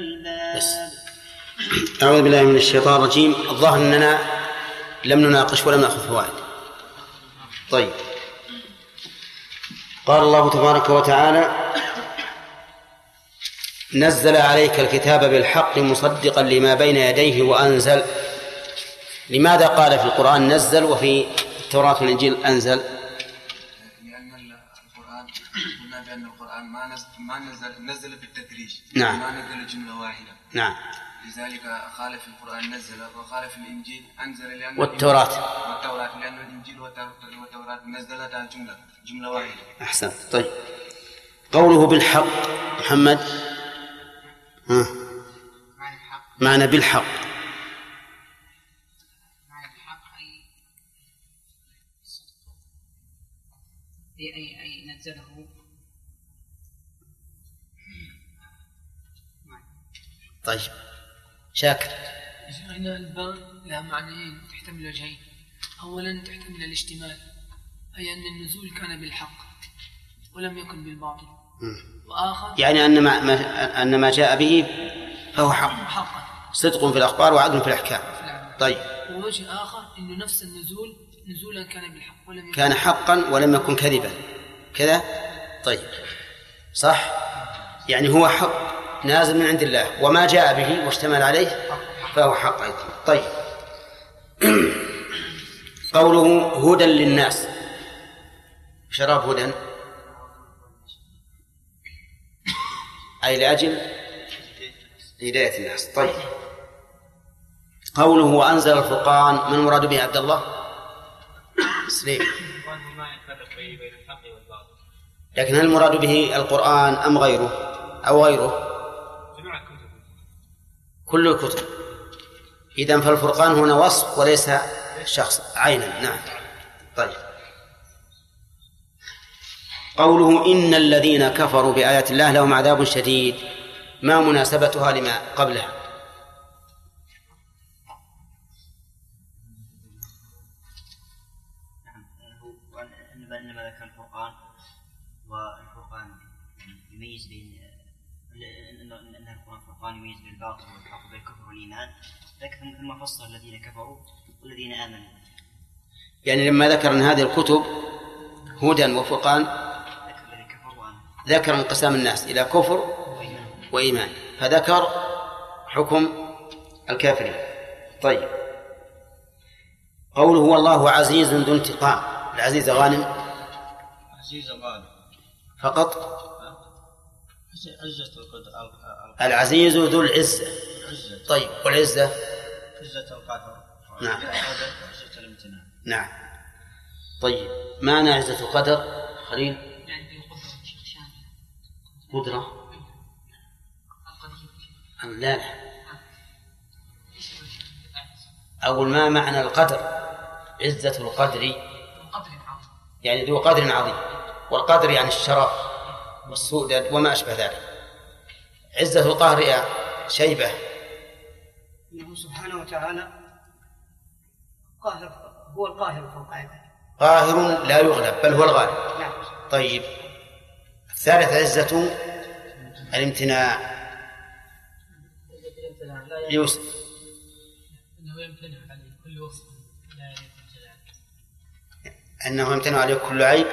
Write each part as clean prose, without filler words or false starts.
بس. أعوذ بالله من الشيطان الرجيم. الظاهر أننا لم نناقش ولم نأخذ فوائد. طيب، قال الله تبارك وتعالى: نزل عليك الكتاب بالحق مصدقا لما بين يديه وأنزل. لماذا قال في القرآن نزل وفي التوراة والإنجيل أنزل؟ لأن القرآن قلنا بأن القرآن ما نزل بالتدريج. نعم. ما نزل جملة واحدة. نعم. لذلك قال في القرآن نزل، وقال في الإنجيل أنزل، لأن والتوراة لأن الإنجيل والتوراة نزلتا جملة واحدة. أحسن. طيب، قوله بالحق محمد، معنى بالحق. أي نزله. طيب، شاكر. هنا الباء لها معنيين تحتمل وجهين. أولا تحتمل الاشتمال، أي أن النزول كان بالحق ولم يكن بالباطل. وآخر يعني أن ما جاء به فهو حق، صدق في الأخبار وعدل في الأحكام. طيب. ووجه آخر أنه نفس النزول نزولا كان بالحق ولم يكن، كان حقا ولم يكن كذبا كذا. طيب، صح، يعني هو حق نازل من عند الله، وما جاء به واشتمل عليه فهو حق أيضا. طيب. قوله هدى للناس، شراب هدى أي لأجل هداية الناس. طيب. قوله وأنزل الفرقان، من المراد به عبد الله؟ سليم. لكن هل المراد به القرآن أم غيره أو غيره؟ كل الكتب. إذن فالفرقان هنا وصف وليس شخص عينا. نعم. طيب. قوله إن الذين كفروا بآيات الله لهم عذاب شديد، ما مناسبتها لما قبلها؟ إنما ذكر الفرقان، والفرقان يميز بين أن القرآن فرقان يميز بين الباطل والحق وبين الكفر والإيمان، لكن ثم فصل الذين كفروا والذين آمنوا. يعني لما ذكر أن هذه الكتب هدى وفرقان ذكر انقسام الناس إلى كفر وإيمان، فذكر حكم الكافرين. طيب. قوله هو الله عزيز ذو انتقام، العزيز غانم عزيز غالب فقط. عزة العزيز ذو العزة. طيب، والعزة عزة القهر. نعم. عزة الامتنان. نعم. طيب، معنى عزة القدر خليل؟ قدرة. لا. أول ما معنى القدر؟ عزة القدر يعني ذو قدر عظيم، والقدر يعني الشرف والسؤدد وما أشبه ذلك. عزة القهر يا شيبة؟ إنه سبحانه وتعالى قاهر، هو القاهر فوق عباده، قاهر لا يغلب بل هو الغالب. نعم. طيب، الثالث عزة الامتناع. يوسف. أنه يمتنع عليه كل وصف لا يليق بالجلال، أنه يمتنع عليه كل عيب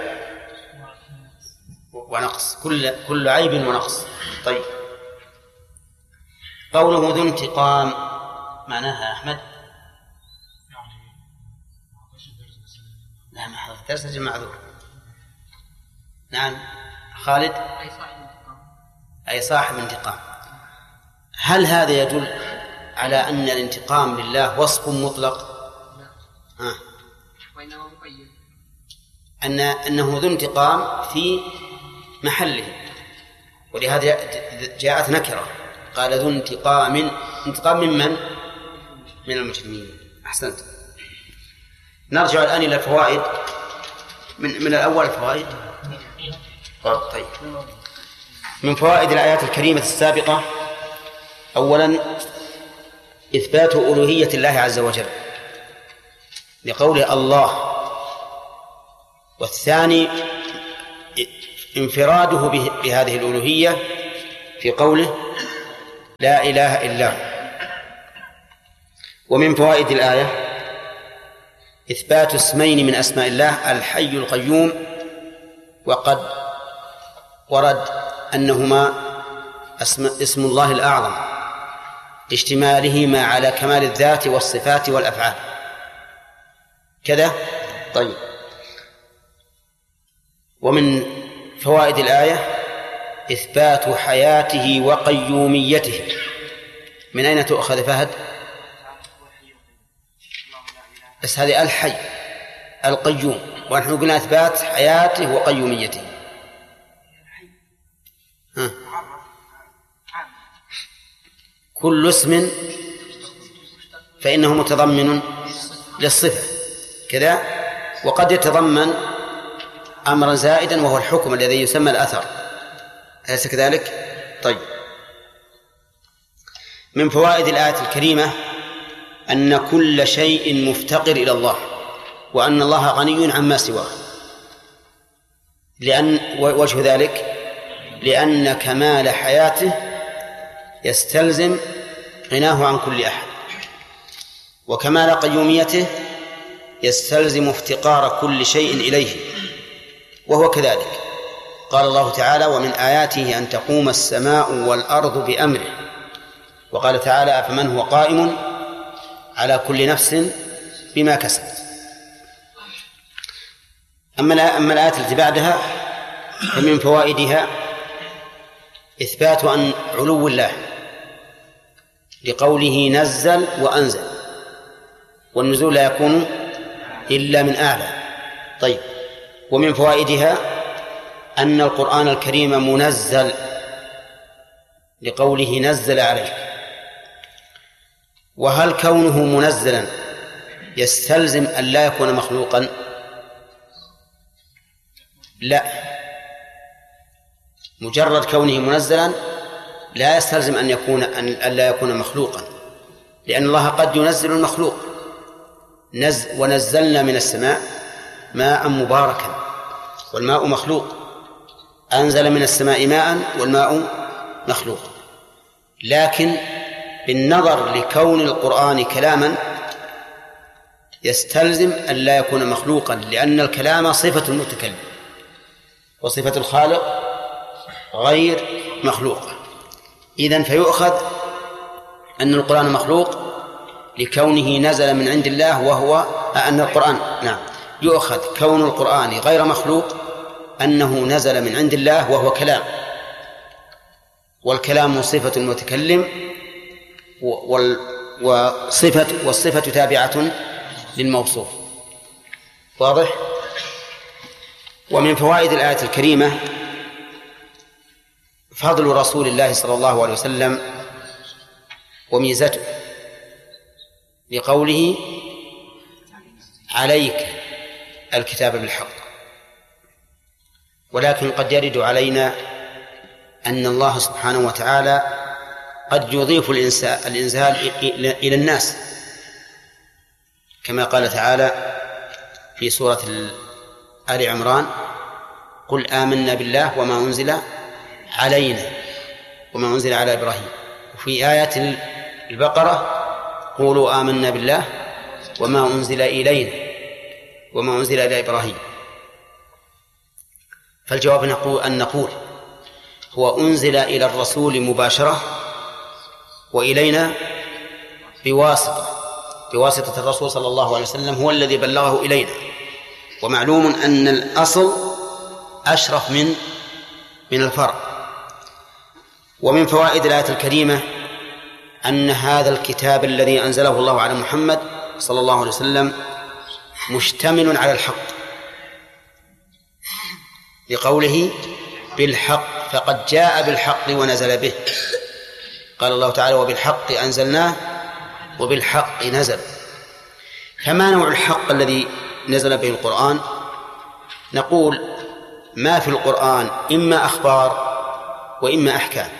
ونقص، كل عيب ونقص. طيب. قوله ذو انتقام معناها أحمد؟ لا، ما حضرت درس المعذور. نعم. خالد؟ أي صاحب انتقام. هل هذا يدل على أن الانتقام لله وصف مطلق؟ وإنما مقيد، أنه ذو انتقام في محله، ولهذا جاءت نكرة، قال ذو انتقام. انتقام من المجرمين. أحسنت. نرجع الآن إلى الفوائد من الأول. الفوائد. طيب، من فوائد الآيات الكريمة السابقة: أولا إثبات ألوهية الله عز وجل لقوله الله، والثاني انفراده بهذه الألوهية في قوله لا إله إلا هو. ومن فوائد الآية إثبات اسمين من أسماء الله الحي القيوم، وقد ورد أنهما اسم الله الأعظم اشتمالهما على كمال الذات والصفات والأفعال كذا. طيب، ومن فوائد الآية إثبات حياته وقيوميته. من أين تؤخذ فهد؟ بس هذه الحي القيوم، ونحن قلنا إثبات حياته وقيوميته. كل اسم فإنه متضمن للصفة كذا، وقد يتضمن أمرا زائدا وهو الحكم الذي يسمى الأثر، أليس كذلك؟ طيب، من فوائد الآية الكريمة أن كل شيء مفتقر إلى الله، وأن الله غني عما سواه. لأن وجه ذلك لأن كمال حياته يستلزم غناه عن كل أحد، وكمال قيوميته يستلزم افتقار كل شيء إليه، وهو كذلك. قال الله تعالى: ومن آياته أن تقوم السماء والأرض بأمره. وقال تعالى: أفمن هو قائم على كل نفس بما كسبت. أما الآية التي بعدها فمن فوائدها إثبات أن علو الله لقوله نزل وأنزل، والنزول لا يكون إلا من أعلى. طيب، ومن فوائدها أن القرآن الكريم منزل لقوله نزل عليك. وهل كونه منزلا يستلزم أن لا يكون مخلوقا؟ لا، مجرد كونه منزلا لا يستلزم أن لا يكون مخلوقا، لأن الله قد ينزل المخلوق. ونزلنا من السماء ماء مباركا، والماء مخلوق. أنزل من السماء ماء والماء مخلوق. لكن بالنظر لكون القرآن كلاما يستلزم أن لا يكون مخلوقا، لأن الكلام صفة المتكلم، وصفة الخالق غير مخلوقة. إذن فيؤخذ أن القرآن مخلوق لكونه نزل من عند الله، وهو أن القرآن يؤخذ كون القرآن غير مخلوق أنه نزل من عند الله وهو كلام، والكلام صفة المتكلم، والصفة تابعة للموصوف. واضح؟ ومن فوائد الآية الكريمة فضل رسول الله صلى الله عليه وسلم وميزته، لقوله عليك الكتاب بالحق. ولكن قد يرد علينا أن الله سبحانه وتعالى قد يضيف الإنزال إلى الناس، كما قال تعالى في سورة آل عمران: قل آمنا بالله وما أنزل علينا وما أنزل على إبراهيم. وفي آية البقرة: قولوا آمنا بالله وما أنزل إلينا وما أنزل إلى إبراهيم. فالجواب أن نقول هو أنزل إلى الرسول مباشرة، وإلينا بواسطة الرسول صلى الله عليه وسلم، هو الذي بلغه إلينا. ومعلوم أن الأصل أشرف من الفرع. ومن فوائد الآية الكريمة أن هذا الكتاب الذي أنزله الله على محمد صلى الله عليه وسلم مشتمل على الحق، لقوله بالحق، فقد جاء بالحق ونزل به. قال الله تعالى: وبالحق أنزلناه وبالحق نزل. فما نوع الحق الذي نزل به القرآن؟ نقول ما في القرآن إما أخبار وإما أحكام.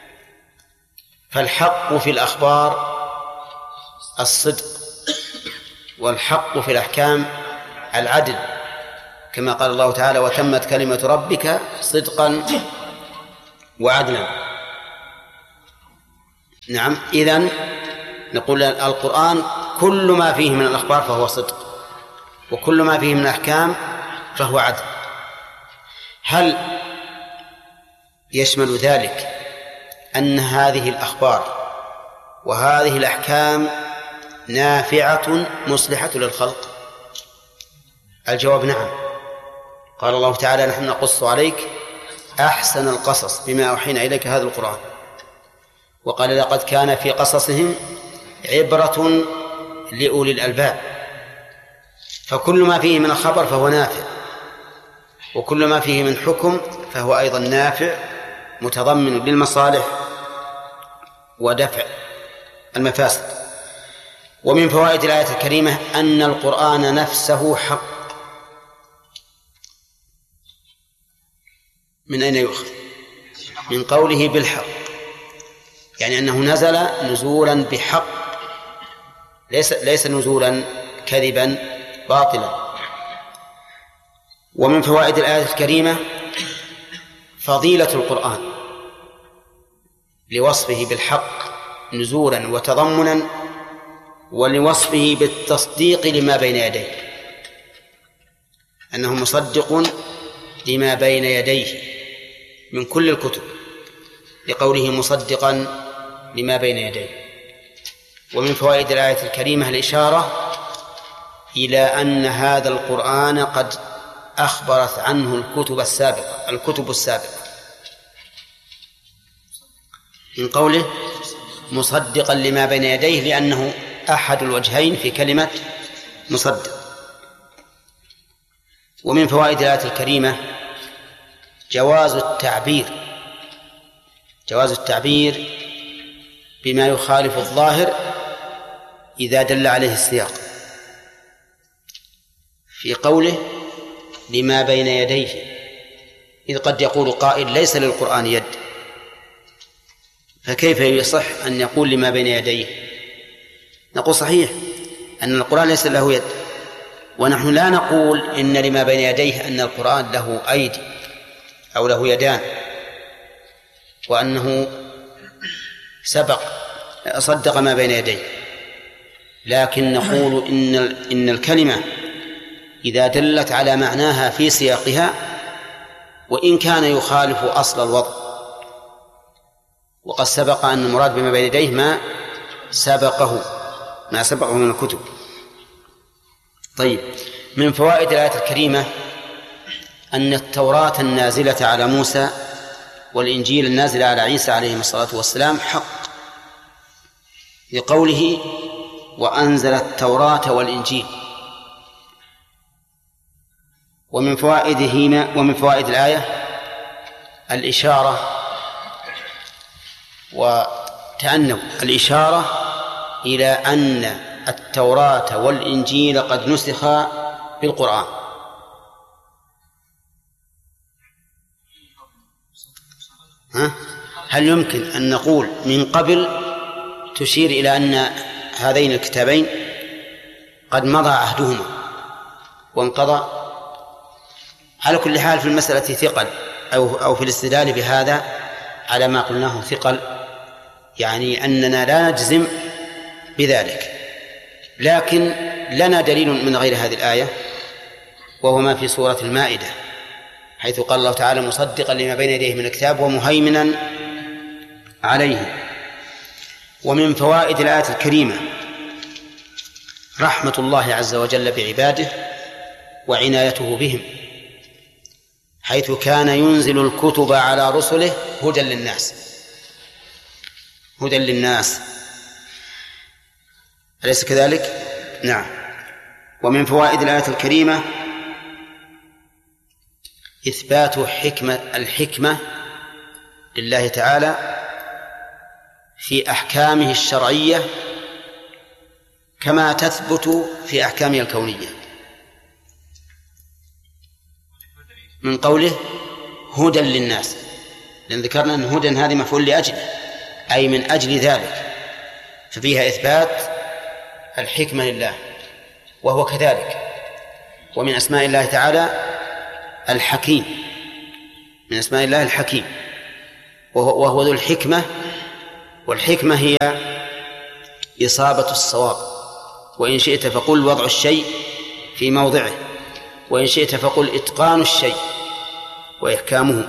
فالحق في الأخبار الصدق، والحق في الأحكام العدل، كما قال الله تعالى: وتمت كلمة ربك صدقا وعدلا. نعم. إذن نقول القرآن كل ما فيه من الأخبار فهو صدق، وكل ما فيه من الأحكام فهو عدل. هل يشمل ذلك أن هذه الأخبار وهذه الأحكام نافعة مصلحة للخلق؟ الجواب نعم. قال الله تعالى: نحن نقص عليك أحسن القصص بما أوحينا إليك هذا القرآن. وقال: لقد كان في قصصهم عبرة لأولي الألباب. فكل ما فيه من الخبر فهو نافع، وكل ما فيه من حكم فهو أيضا نافع متضمن للمصالح ودفع المفاسد. ومن فوائد الآية الكريمة أن القرآن نفسه حق. من أين يؤخذ؟ من قوله بالحق، يعني أنه نزل نزولا بحق، ليس نزولا كذبا باطلا. ومن فوائد الآية الكريمة فضيلة القرآن لوصفه بالحق نزولا وتضمنا، ولوصفه بالتصديق لما بين يديه، أنه مصدق لما بين يديه من كل الكتب، لقوله مصدقا لما بين يديه. ومن فوائد الآية الكريمة الإشارة إلى أن هذا القرآن قد أخبرت عنه الكتب السابقة من قوله مصدقا لما بين يديه، لأنه أحد الوجهين في كلمة مصدق. ومن فوائد الآية الكريمة جواز التعبير بما يخالف الظاهر إذا دل عليه السياق، في قوله لما بين يديه، إذ قد يقول قائل ليس للقرآن يد، فكيف يصح أن يقول لما بين يديه؟ نقول صحيح أن القرآن ليس له يد، ونحن لا نقول إن لما بين يديه أن القرآن له أيدي أو له يدان، وأنه صدق ما بين يديه، لكن نقول إن الكلمة إذا دلت على معناها في سياقها وإن كان يخالف أصل الوضع، وقد سبق أن المراد بما بين يديه ما سبقه من الكتب. طيب، من فوائد الآية الكريمة أن التوراة النازلة على موسى والإنجيل النازل على عيسى عليه الصلاة والسلام حق، لقوله وأنزل التوراة والإنجيل. ومن فوائد الآية الإشارة وتأنوا الإشارة إلى أن التوراة والإنجيل قد نسخا بالقرآن. هل يمكن أن نقول من قبل تشير إلى أن هذين الكتابين قد مضى عهدهما وانقضى؟ على كل حال في المسألة ثقل، أو في الاستدلال بهذا على ما قلناه ثقل، يعني أننا لا نجزم بذلك، لكن لنا دليل من غير هذه الآية، وهو ما في سورة المائدة، حيث قال الله تعالى مصدقا لما بين يديه من الكتاب ومهيمنا عليه. ومن فوائد الآية الكريمة رحمة الله عز وجل بعباده وعنايته بهم، حيث كان ينزل الكتب على رسله هدى للناس، أليس كذلك؟ نعم. ومن فوائد الآية الكريمة إثبات الحكمة لله تعالى في أحكامه الشرعية كما تثبت في أحكامه الكونية، من قوله هدى للناس، لأن ذكرنا أن هدى هذه مفعول لأجله، أي من أجل ذلك، ففيها إثبات الحكمة لله، وهو كذلك. ومن أسماء الله تعالى الحكيم، من أسماء الله الحكيم، وهو ذو الحكمة والحكمة هي إصابة الصواب، وإن شئت فقل وضع الشيء في موضعه، وإن شئت فقل إتقان الشيء وإحكامه.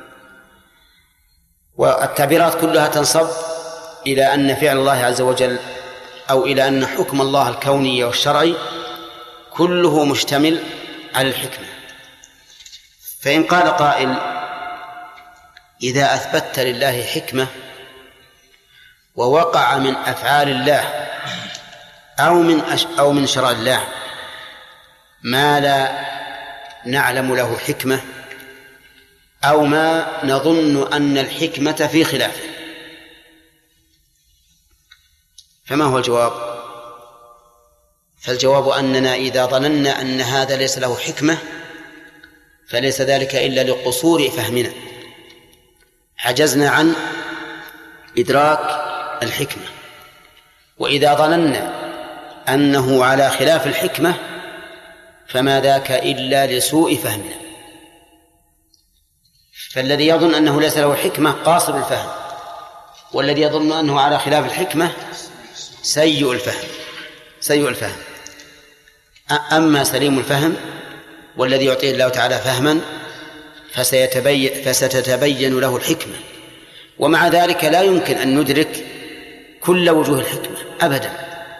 والتعبيرات كلها تنصب إلى أن فعل الله عز وجل أو إلى أن حكم الله الكوني والشرعي كله مشتمل على الحكمة. فإن قال قائل: إذا أثبتت لله حكمة ووقع من أفعال الله أو من شرع الله ما لا نعلم له حكمة أو ما نظن أن الحكمة في خلافه، فما هو الجواب؟ فالجواب أننا إذا ظننا أن هذا ليس له حكمة فليس ذلك إلا لقصور فهمنا، عجزنا عن إدراك الحكمة. وإذا ظننا أنه على خلاف الحكمة فما ذاك إلا لسوء فهمنا. فالذي يظن أنه ليس له حكمة قاصر الفهم، والذي يظن أنه على خلاف الحكمة سيء الفهم. أما سليم الفهم والذي يعطيه الله تعالى فهما فستتبين له الحكمة. ومع ذلك لا يمكن أن ندرك كل وجوه الحكمة أبدا،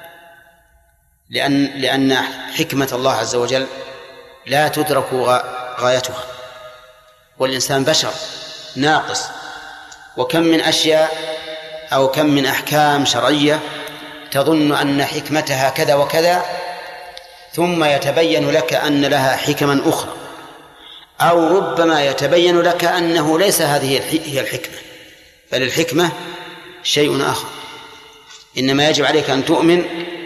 لأن حكمة الله عز وجل لا تدرك غايتها، والإنسان بشر ناقص. وكم من أشياء أو كم من أحكام شرعية تظن أن حكمتها كذا وكذا، ثم يتبين لك أن لها حكما أخرى، أو ربما يتبين لك أنه ليس هذه هي الحكمة، بل الحكمة شيء آخر. إنما يجب عليك أن تؤمن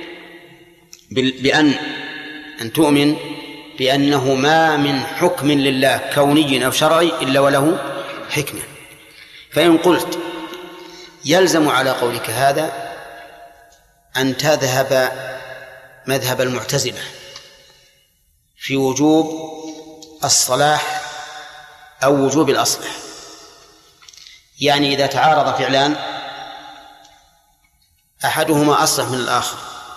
تؤمن بأنه ما من حكم لله كوني أو شرعي إلا وله حكمة. فإن قلت يلزم على قولك هذا أن تذهب مذهب المعتزلة في وجوب الصلاح أو وجوب الأصلح. يعني إذا تعارض فعلان أحدهما أصلح من الآخر،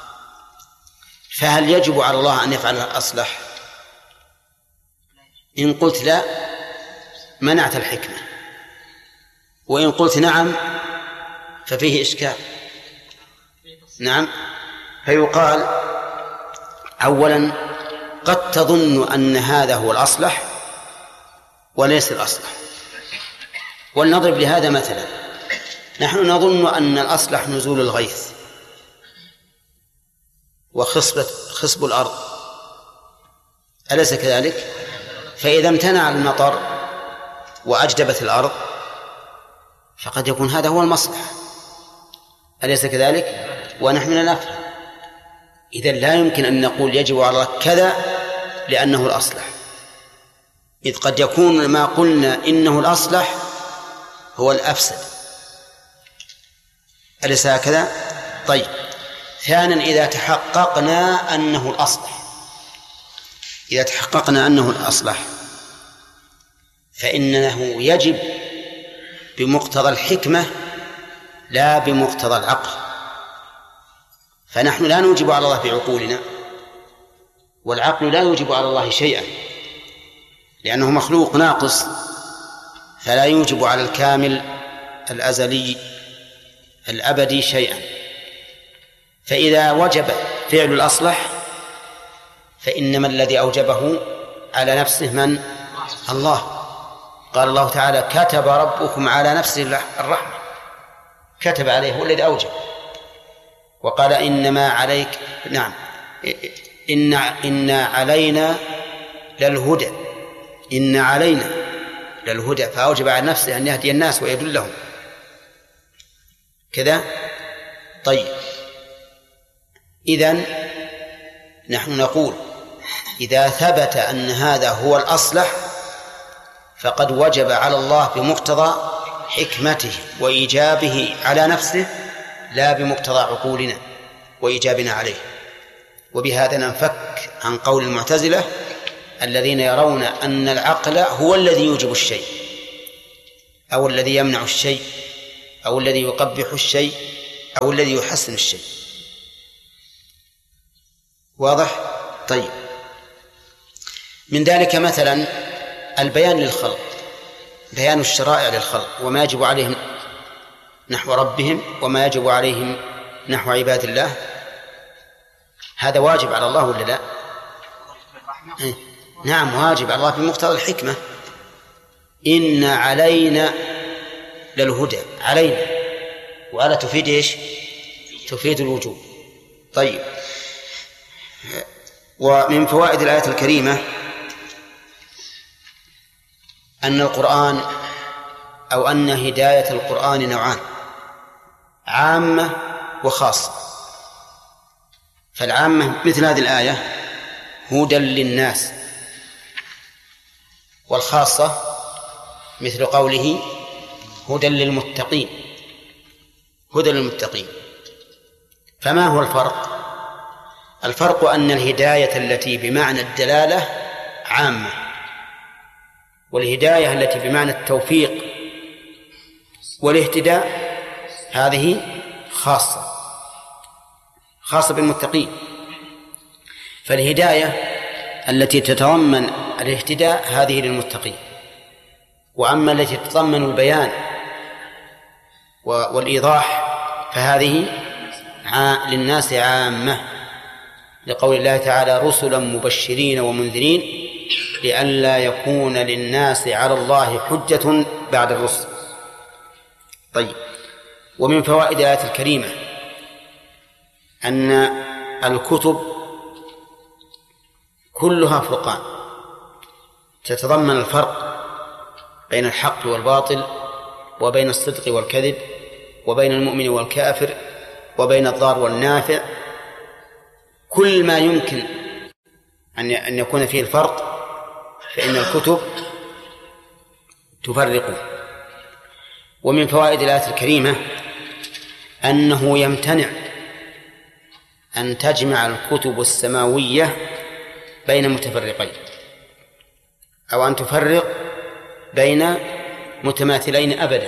فهل يجب على الله أن يفعل الأصلح؟ إن قلت لا منعت الحكمة، وإن قلت نعم ففيه إشكال. نعم، فيقال أولا قد تظن أن هذا هو الأصلح وليس الأصلح. ولنضرب لهذا مثلا: نحن نظن أن الأصلح نزول الغيث وخصب الأرض، أليس كذلك؟ فإذا امتنع المطر وأجدبت الأرض فقد يكون هذا هو المصلح، أليس كذلك؟ ونحن لا نفهم. إذن لا يمكن أن نقول يجب على الله كذا لأنه الأصلح، إذ قد يكون ما قلنا إنه الأصلح هو الأفسد، أليس هكذا؟ طيب، ثانيا إذا تحققنا أنه الأصلح فإنه يجب بمقتضى الحكمة لا بمقتضى العقل. فنحن لا نوجب على الله بعقولنا، والعقل لا يوجب على الله شيئا لأنه مخلوق ناقص، فلا يوجب على الكامل الأزلي الأبدي شيئا. فإذا وجب فعل الأصلح فإنما الذي أوجبه على نفسه من؟ الله. قال الله تعالى: كتب ربكم على نفسه الرحمة، كتب عليه، هو الذي أوجب. وقال: إنما عليك، نعم، إن علينا للهدى، فأوجب على نفسه أن يهدي الناس ويدلهم كذا. طيب، إذن نحن نقول إذا ثبت أن هذا هو الأصلح فقد وجب على الله بمقتضى حكمته وإيجابه على نفسه لا بمقتضى عقولنا وإيجابنا عليه. وبهذا ننفك عن قول المعتزلة الذين يرون أن العقل هو الذي يوجب الشيء أو الذي يمنع الشيء أو الذي يقبح الشيء أو الذي يحسن الشيء. واضح؟ طيب، من ذلك مثلا البيان للخلق، بيان الشرائع للخلق وما يجب عليهم نحو ربهم وما يجب عليهم نحو عباد الله، هذا واجب على الله ولا لا؟ نعم واجب على الله بمقتضى الحكمة. إن علينا للهدى، علينا، وعلى تفيد إيش؟ تفيد الوجوب. طيب، ومن فوائد الآية الكريمة أن القرآن أو أن هداية القرآن نوعان، عامة وخاصة. فالعامة مثل هذه الآية هدى للناس، والخاصة مثل قوله هدى للمتقين، هدى للمتقين. فما هو الفرق؟ الفرق أن الهداية التي بمعنى الدلالة عامة، والهداية التي بمعنى التوفيق والاهتداء هذه خاصة بالمتقين. فالهداية التي تتضمن الاهتداء هذه للمتقين، وأما التي تتضمن البيان والإيضاح فهذه للناس عامة، لقول الله تعالى رسلا مبشرين ومنذرين لئلا يكون للناس على الله حجة بعد الرسل. طيب، ومن فوائد الآية الكريمة أن الكتب كلها فرقان، تتضمن الفرق بين الحق والباطل، وبين الصدق والكذب، وبين المؤمن والكافر، وبين الضار والنافع. كل ما يمكن أن يكون فيه الفرق فإن الكتب تفرقه. ومن فوائد الآية الكريمة أنه يمتنع أن تجمع الكتب السماوية بين متفرقين، أو أن تفرق بين متماثلين أبدا،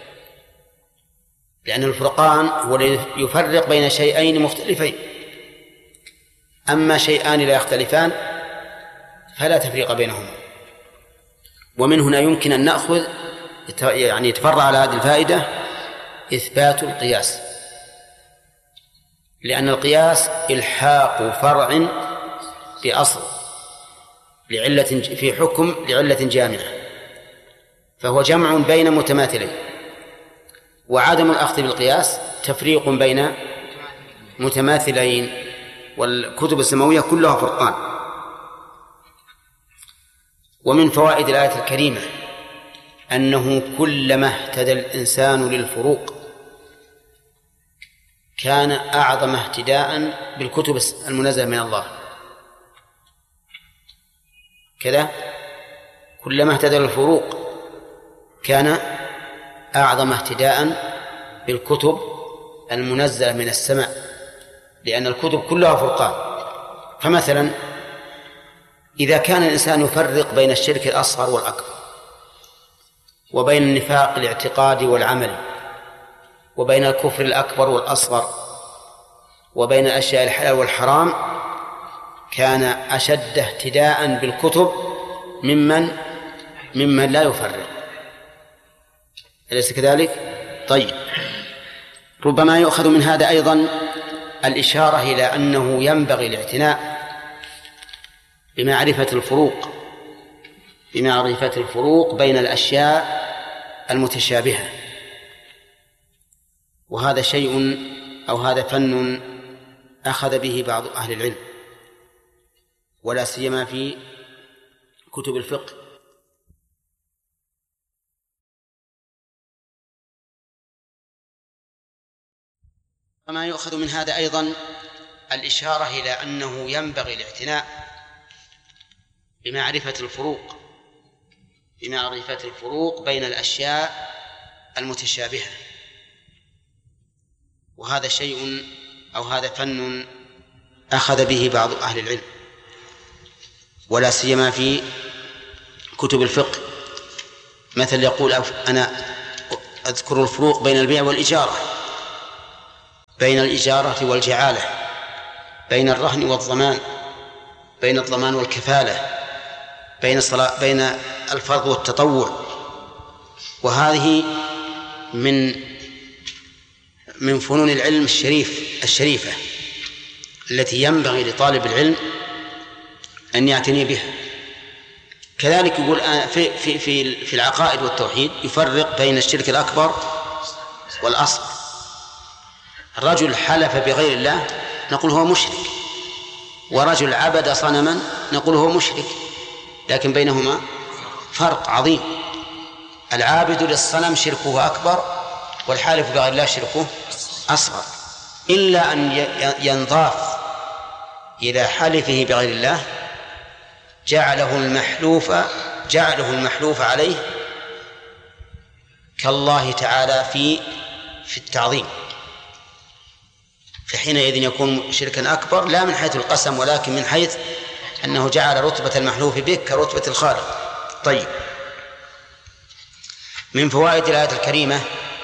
لأن الفرقان هو يفرق بين شيئين مختلفين. أما شيئان لا يختلفان فلا تفريق بينهما. ومن هنا يمكن أن نأخذ يعني يتفرع على هذه الفائدة إثبات القياس، لأن القياس إلحاق فرع بأصل لعلة في حكم لعلة جامعة، فهو جمع بين متماثلين. وعدم الأخذ بالقياس تفريق بين متماثلين، والكتب السماوية كلها فرقان. ومن فوائد الآية الكريمة أنه كلما اهتدى الإنسان للفروق كان أعظم اهتداء بالكتب المنزلة من الله. كذا كلما اهتدى للفروق كان أعظم اهتداء بالكتب المنزلة من السماء، لأن الكتب كلها فرقان. فمثلا إذا كان الإنسان يفرق بين الشرك الأصغر والأكبر، وبين النفاق الاعتقادي والعملي، وبين الكفر الأكبر والأصغر، وبين الأشياء الحلال والحرام، كان أشد اهتداء بالكتب ممن لا يفرق. أليس كذلك؟ طيب، ربما يؤخذ من هذا أيضا الإشارة إلى أنه ينبغي الاعتناء بمعرفة الفروق بين الأشياء المتشابهة. وهذا شيء أو هذا فن أخذ به بعض أهل العلم، ولا سيما في كتب الفقه. وما يؤخذ من هذا أيضا الإشارة إلى أنه ينبغي الاعتناء بمعرفة الفروق بين الأشياء المتشابهة. وهذا شيء أو هذا فن أخذ به بعض أهل العلم، ولا سيما في كتب الفقه. مثل يقول أنا أذكر الفروق بين البيع والإجارة، بين الإجارة والجعالة، بين الرهن والضمان، بين الضمان والكفالة، بين الفرض والتطوع. وهذه من فنون العلم الشريفة التي ينبغي لطالب العلم أن يعتني بها. كذلك يقول في العقائد والتوحيد يفرق بين الشرك الأكبر والأصغر. الرجل حلف بغير الله نقول هو مشرك، ورجل عبد صنما نقول هو مشرك، لكن بينهما فرق عظيم. العابد للصنم شركه أكبر، والحالف بغير الله شركه أصغر، إلا أن ينضاف إلى حلفه بغير الله جعله المحلوف عليه كالله تعالى في التعظيم، فحينئذ يكون شركا أكبر، لا من حيث القسم ولكن من حيث أنه جعل رتبة المحلوف به كرتبة الخالق. طيب، من فوائد الآية الكريمة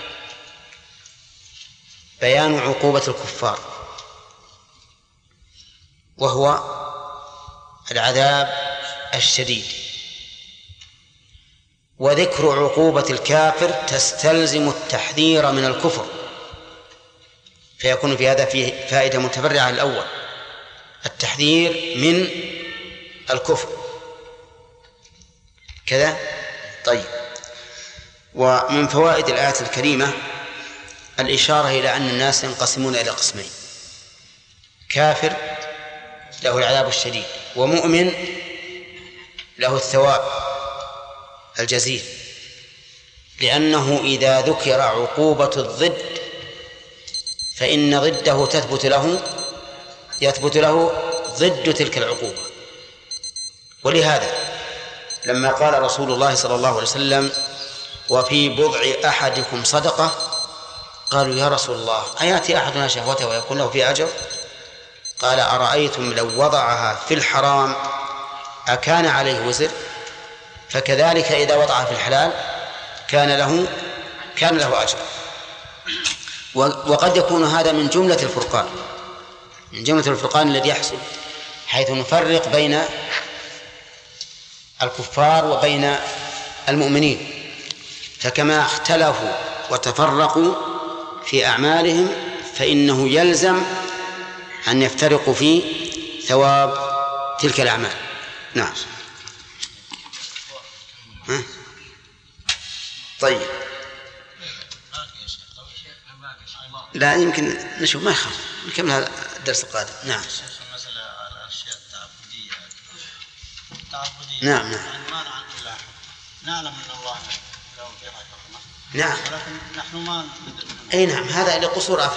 بيان عقوبة الكفار، وهو العذاب الشديد، وذكر عقوبة الكافر تستلزم التحذير من الكفر، فيكون في هذا فيه فائدة متفرعة. الأول التحذير من الكفر كذا. طيب، ومن فوائد الآية الكريمة الإشارة إلى أن الناس ينقسمون إلى قسمين: كافر له العذاب الشديد، ومؤمن له الثواب الجزيل، لأنه إذا ذكر عقوبة الضد فإن ضده يثبت له ضد تلك العقوبة. ولهذا لما قال رسول الله صلى الله عليه وسلم: وفي بضع أحدكم صدقة، قالوا: يا رسول الله، أيأتي أحدنا شهوته ويكون له فيه أجر؟ قال: أرأيتم لو وضعها في الحرام أكان عليه وزر؟ فكذلك إذا وضعها في الحلال كان له أجر. وقد يكون هذا من جملة الفرقان الذي يحصل، حيث نفرق بين الكفار وبين المؤمنين، فكما اختلفوا وتفرقوا في أعمالهم فإنه يلزم أن يفترقوا في ثواب تلك الأعمال. نعم. طيب، لا يمكن نشوف، ما يخاف نكمل هذا الدرس القادم. نعم. مثلا الأشياء التعبدية. نعم. ما نعلم من الله لو فيها حكمة. نعم. ولكن نحن ما ندري. أي نعم، هذا لقصور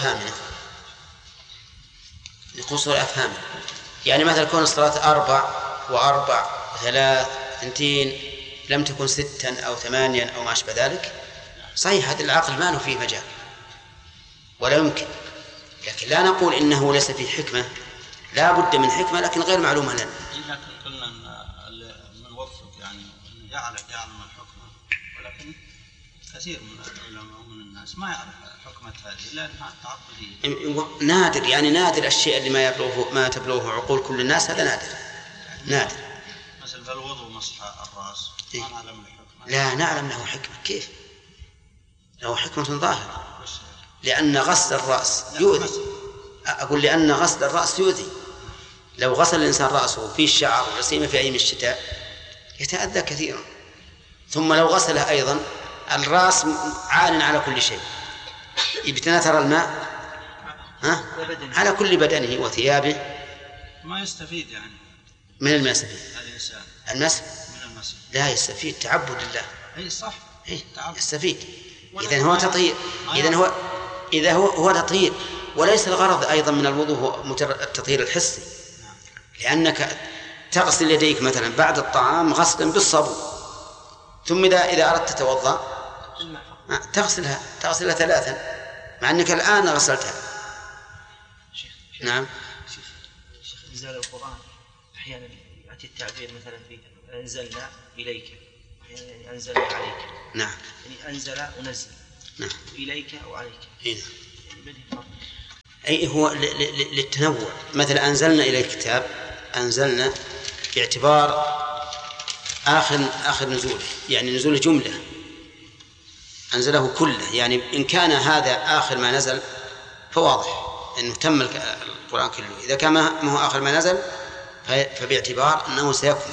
أفهامنا. يعني مثلا كون الصلاة 4 و4 3 2 لم تكن 6 أو 8 أو ما أشبه ذلك، صحيح هذا العقل ما له فيه مجال ولا يمكن، لكن لا نقول إنه ليس فيه حكمة، لا بد من حكمة لكن غير معلومة لنا. لكن قلنا من وفق يعني يعلم الحكمة، ولكن كثير من الناس ما يعرف حكمة هذه إلا أنها تعبدية. نادر الشيء اللي ما تبلغه عقول كل الناس، هذا نادر. مثل الوضوء مسح الرأس ما نعلم الحكمة. لا نعلم له حكمة. كيف؟ له حكمة ظاهرة، لأن غسل الرأس يؤذي. أقول لأن غسل الرأس يؤذي. لو غسل الإنسان رأسه في الشعر ولا في أيام الشتاء يتأذى كثيرا، ثم لو غسله أيضا الرأس عال على كل شيء، يتناثر الماء على كل بدنه وثيابه، ما يستفيد يعني من الماء. يستفيد الإنسان المسح من المسح، لا يستفيد تعبد الله. أي صح، يستفيد. إذن هو تطهير، إذا هو تطهير، وليس الغرض أيضا من الوضوء هو مجرد التطهير الحسي، لأنك تغسل يديك مثلا بعد الطعام غسلا بالصابون، ثم إذا أردت تتوضأ تغسلها 3 مع أنك الآن غسلتها. نعم. شيخ، إنزال القرآن أحيانا يأتي التعبير مثلا في أنزلنا إليك، أحيانا أنزلنا عليك. نعم. يعني أنزل ونزل، نعم. إليك أو عليك. يعني أي هو للتنوع. مثلا أنزلنا إلى الكتاب، أنزلنا باعتبار آخر نزوله، يعني نزول جملة أنزله كله. يعني إن كان هذا آخر ما نزل فواضح أنه تم القرآن كله. إذا كان ما هو آخر ما نزل فباعتبار أنه سيكمل،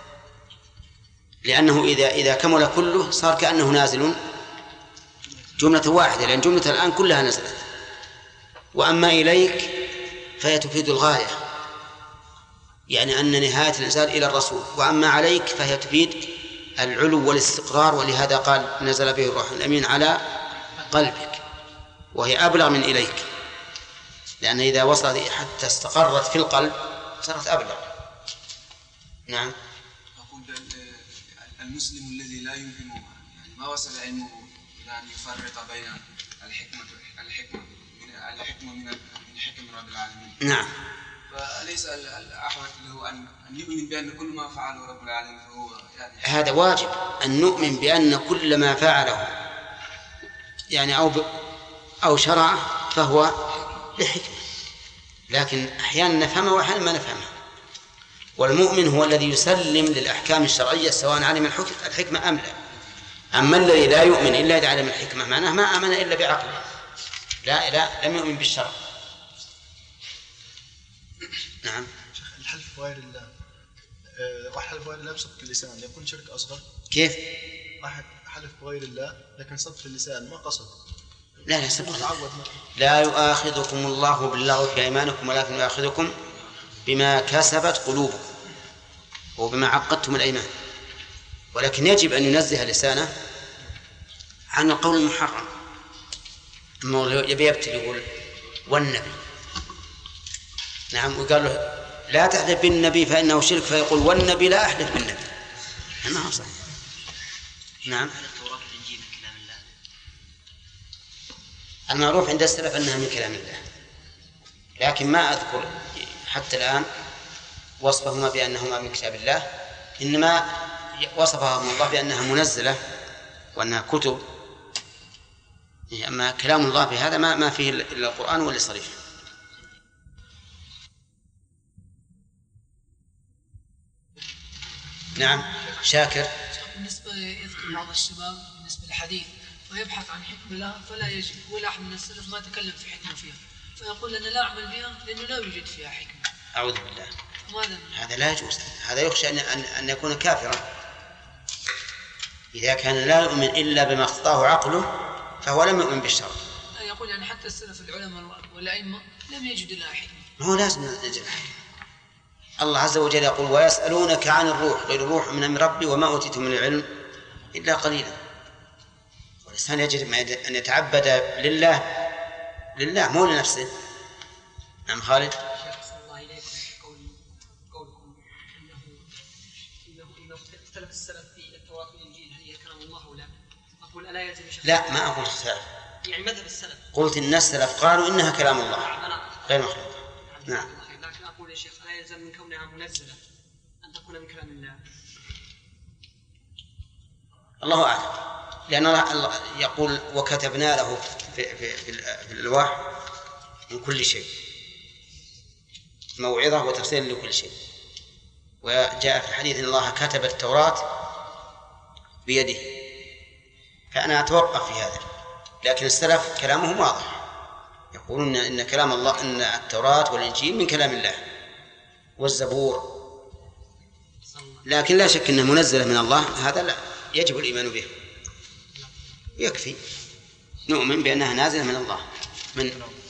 لأنه إذا كمل كله صار كأنه نازل جملة واحدة، لأن جملة الآن كلها نزلت. وأما إليك فهي تفيد الغاية، يعني أن نهاية الإنزال إلى الرسول. وأما عليك فهي تفيد العلو والاستقرار، ولهذا قال نزل به الروح الأمين على قلبك، وهي أبلغ من إليك، لأن إذا وصلت حتى استقرت في القلب صارت أبلغ. نعم. أقول المسلم الذي لا يمكنه يعني ما وصل علمه إلى أن يفرق بين الحكمة من حكم رب العالمين. نعم. فليس الأحوط له أن يؤمن بأن كل ما فعله رب العالمين فهو يعني هذا واجب، أن نؤمن بأن كل ما فعله يعني أو شرعه فهو لحكمة، لكن أحيانا نفهمه وأحيانا ما نفهمه. والمؤمن هو الذي يسلم للأحكام الشرعية سواء علم الحكمة أم لا. أما الذي لا يؤمن إلا إذا علم الحكمة معناه ما آمن إلا بعقله، لا لم يؤمن بالشرع. نعم. الحلف بغير الله، واحد حلف بغير الله بصدق اللسان يكون شرك أصغر؟ كيف؟ واحد حلف بغير الله لكن صدق اللسان ما قصد. لا لا يؤاخذكم الله باللغو في أيمانكم ولكن يؤاخذكم بما كسبت قلوبكم وبما عقدتم الأيمان. ولكن يجب أن ينزه لسانه عن القول المحرم. يبي يقول والنبي، نعم، وقال له لا تحلف بالنبي فإنه شرك، فيقول والنبي لا أحلف بالنبي. ما هو صحيح. نعم. المعروف عند السلف أنها من كلام الله، لكن ما أذكر حتى الآن وصفهما بأنهما من كتاب الله، إنما وصفهم الله بأنها منزلة وأنها كتب. أما كلام الله في هذا ما فيه إلا القرآن واللي صريح. نعم. شاكر. بالنسبة يذكر بعض الشباب بالنسبة للحديث ويبحث عن حكمة لها فلا يجد، ولا أحد من السلف ما تكلم في حكمة فيها، فيقول أنا لا أعمل بها لأنه لا يوجد فيها حكمة. أعوذ بالله. هذا لا يجوز، هذا يخشى أن يكون كافرا. إذا كان لا يؤمن إلا بما اخطاه عقله فهو لم يؤمن بالشرع. يقول يعني حتى السلف العلماء والأئمة لم يجد لها حكمة. هو لازم يجد حكمة. الله عز وجل يقول ويسألونك عن الروح قل الروح من أمر ربي وما أوتيتم من العلم إلا قليلا. والإنسان يجب أن يتعبد لله مو لنفسه. نعم. خالد. اختلف السلف في التوراة والإنجيل هل هي كلام الله أو لا؟ أقول ألا يلزم لا، ما أقول اختلاف، يعني مذهب السلف. قلت إن السلف قالوا إنها كلام الله غير مخلوق. نعم. لكن أقول يا شيخ ألا يلزم من كونها منزلة أن تكون من كلام الله؟ الله أعلم، لأن الله يقول وكتبنا له في الألواح من كل شيء موعظة وتفصيل لكل شيء. وجاء في الحديث إن الله كتب التوراة بيده، فأنا أتوقف في هذا. لكن السلف كلامهم واضح، يقولون إن كلام الله، إن التوراة والإنجيل من كلام الله والزبور، لكن لا شك أنها منزلة من الله، هذا لا يجب الإيمان به. يكفي نؤمن بأنها نازلة من الله. من